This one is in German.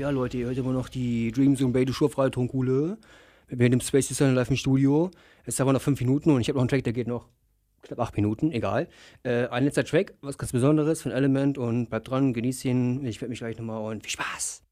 Ja, Leute, ihr hört immer noch die Dreams und Radio Show auf Radio Tonkuhle. Wir sind im Space Design live im Studio. Es ist aber noch 5 Minuten und ich habe noch einen Track, der geht noch knapp 8 Minuten, egal. Ein letzter Track, was ganz Besonderes von Element und bleibt dran, genießt ihn. Ich werde mich gleich nochmal und viel Spaß!